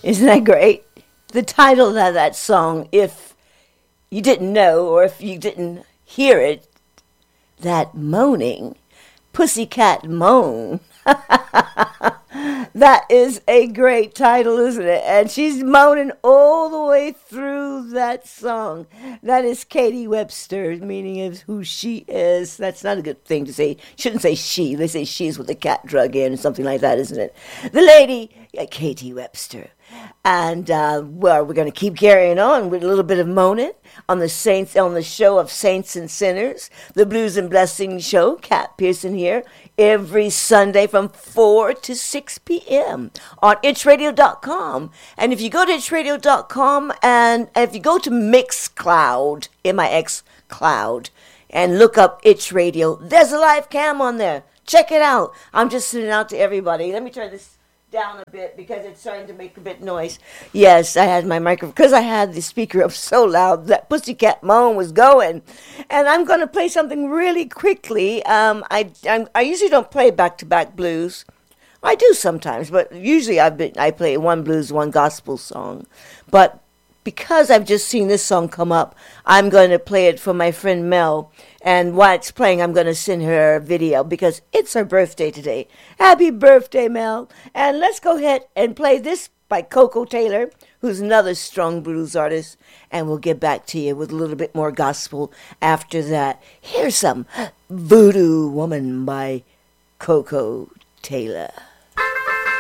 Isn't that great? The title of that song, if you didn't know or if you didn't hear it, that moaning, Pussycat Moan. That is a great title, isn't it? And she's moaning all the way through that song. That is Katie Webster, meaning of who she is. That's not a good thing to say. Shouldn't say she. They say she's with the cat drug in, or something like that, isn't it? The lady, Katie Webster. And well, we're going to keep carrying on with a little bit of moaning on the Saints, on the show of Saints and Sinners, the Blues and Blessings show. Kat Pearson here every Sunday from 4 to 6 p.m. on itchradio.com. And if you go to itchradio.com and if you go to Mixcloud, M-I-X Cloud, and look up Itch Radio, there's a live cam on there. Check it out. I'm just sending it out to everybody. Let me turn this down a bit because it's starting to make a bit noise. Yes, I had my microphone because I had the speaker up so loud that Pussycat Moan was going. And I'm going to play something really quickly. I usually don't play back-to-back blues. I do sometimes, but usually I play one blues, one gospel song. But because I've just seen this song come up, I'm going to play it for my friend Mel. And while it's playing, I'm going to send her a video because it's her birthday today. Happy birthday, Mel. And let's go ahead and play this by Coco Taylor, who's another strong blues artist. And we'll get back to you with a little bit more gospel after that. Here's some Voodoo Woman by Coco Taylor.